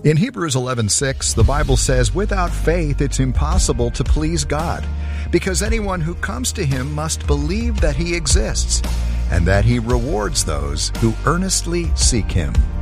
In Hebrews 11:6, the Bible says, "Without faith it's impossible to please God, because anyone who comes to him must believe that he exists, and that he rewards those who earnestly seek him."